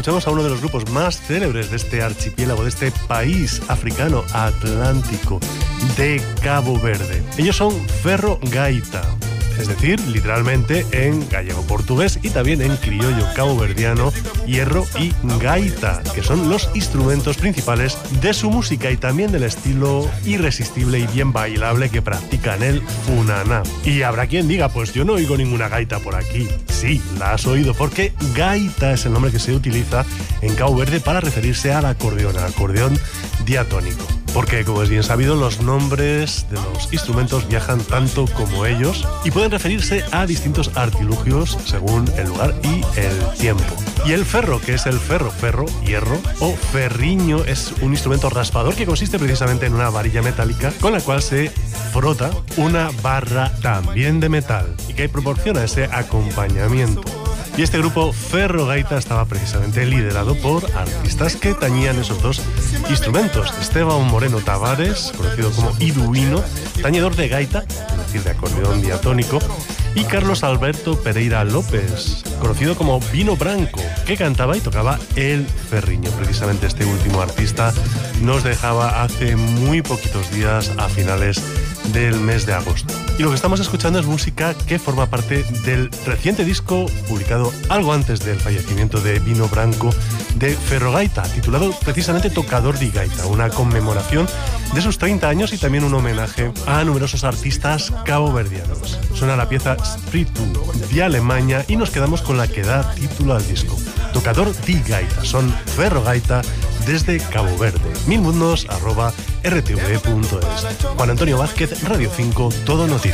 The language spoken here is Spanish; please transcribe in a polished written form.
escuchamos a uno de los grupos más célebres de este archipiélago, de este país africano atlántico de Cabo Verde. Ellos son Ferro Gaita, es decir, literalmente en gallego-portugués y también en criollo caboverdiano, hierro y gaita, que son los instrumentos principales de su música y también del estilo irresistible y bien bailable que practican el funaná. Y habrá quien diga, pues yo no oigo ninguna gaita por aquí. Sí, la has oído, porque gaita es el nombre que se utiliza en Cabo Verde para referirse al acordeón diatónico. Porque, como es bien sabido, los nombres de los instrumentos viajan tanto como ellos y pueden referirse a distintos artilugios según el lugar y el tiempo. Y el ferro, que es el ferro, hierro o ferriño, es un instrumento raspador que consiste precisamente en una varilla metálica con la cual se frota una barra también de metal y que proporciona ese acompañamiento. Y este grupo Ferro Gaita estaba precisamente liderado por artistas que tañían esos dos instrumentos. Esteban Moreno Tavares, conocido como Iduino, tañedor de gaita, es decir, de acordeón diatónico, y Carlos Alberto Pereira López, conocido como Vino Branco, que cantaba y tocaba el ferriño. Precisamente este último artista nos dejaba hace muy poquitos días, a finales del mes de agosto. Y lo que estamos escuchando es música que forma parte del reciente disco publicado algo antes del fallecimiento de Vino Branco de Ferro Gaita, titulado precisamente Tocador di Gaita, una conmemoración de sus 30 años y también un homenaje a numerosos artistas caboverdianos. Suena la pieza Spiritu de Alemania y nos quedamos con la que da título al disco, Tocador di Gaita. Son Ferro Gaita desde Cabo Verde. milmundos@rtve.es. Juan Antonio Vázquez, Radio 5, Todo Noticias.